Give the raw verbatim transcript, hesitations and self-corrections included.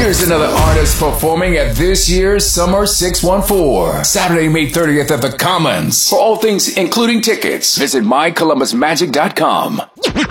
Here's another artist performing at this year's Summer six one four, Saturday, May thirtieth at the Commons. For all things, including tickets, visit my columbus magic dot com.